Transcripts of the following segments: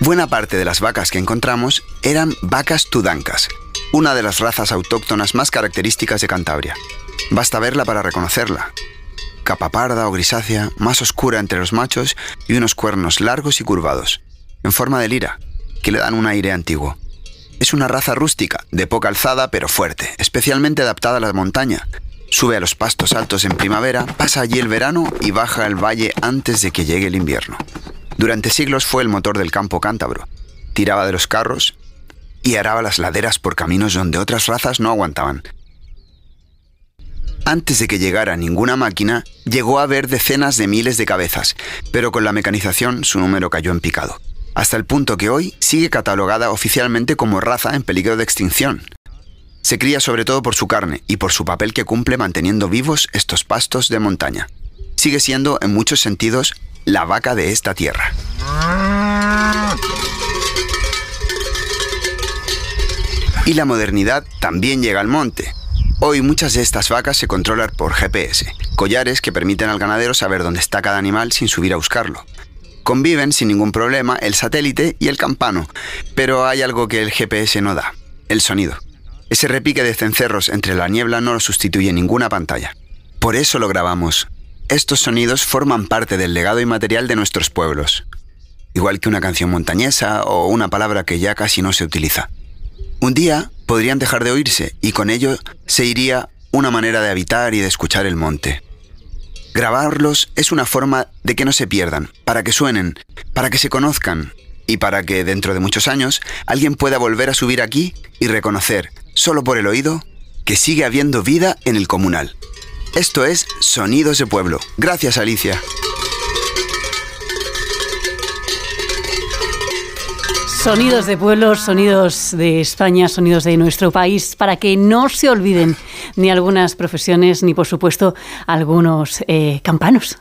Buena parte de las vacas que encontramos eran vacas tudancas, una de las razas autóctonas más características de Cantabria. Basta verla para reconocerla. Capa parda o grisácea, más oscura entre los machos y unos cuernos largos y curvados, en forma de lira, que le dan un aire antiguo. Es una raza rústica, de poca alzada pero fuerte, especialmente adaptada a la montaña. Sube a los pastos altos en primavera, pasa allí el verano y baja al valle antes de que llegue el invierno. Durante siglos fue el motor del campo cántabro. Tiraba de los carros y araba las laderas por caminos donde otras razas no aguantaban. Antes de que llegara ninguna máquina, llegó a haber decenas de miles de cabezas, pero con la mecanización su número cayó en picado, hasta el punto que hoy sigue catalogada oficialmente como raza en peligro de extinción. Se cría sobre todo por su carne y por su papel que cumple manteniendo vivos estos pastos de montaña. Sigue siendo, en muchos sentidos, la vaca de esta tierra. Y la modernidad también llega al monte. Hoy muchas de estas vacas se controlan por GPS, collares que permiten al ganadero saber dónde está cada animal sin subir a buscarlo. Conviven sin ningún problema el satélite y el campano, pero hay algo que el GPS no da: el sonido. Ese repique de cencerros entre la niebla no lo sustituye ninguna pantalla. Por eso lo grabamos. Estos sonidos forman parte del legado inmaterial de nuestros pueblos, igual que una canción montañesa o una palabra que ya casi no se utiliza. Un día podrían dejar de oírse y con ello se iría una manera de habitar y de escuchar el monte. Grabarlos es una forma de que no se pierdan, para que suenen, para que se conozcan y para que dentro de muchos años alguien pueda volver a subir aquí y reconocer, solo por el oído, que sigue habiendo vida en el comunal. Esto es Sonidos de Pueblo. Gracias, Alicia. Sonidos de pueblos, sonidos de España, sonidos de nuestro país, para que no se olviden ni algunas profesiones, ni por supuesto algunos campanos.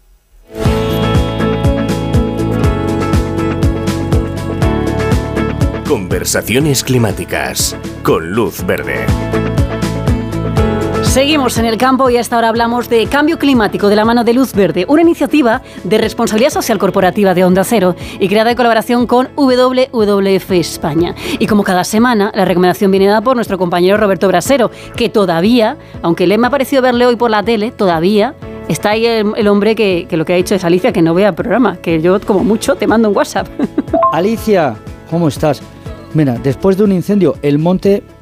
Conversaciones climáticas con Luz Verde. Seguimos en el campo y hasta ahora hablamos de cambio climático de la mano de Luz Verde, una iniciativa de responsabilidad social corporativa de Onda Cero y creada en colaboración con WWF España. Y como cada semana, la recomendación viene dada por nuestro compañero Roberto Brasero, que todavía, aunque le me ha parecido verle hoy por la tele, todavía está ahí el hombre que lo que ha dicho es: Alicia, que no vea el programa, que yo como mucho te mando un WhatsApp. Alicia, ¿cómo estás? Mira, después de un incendio, el monte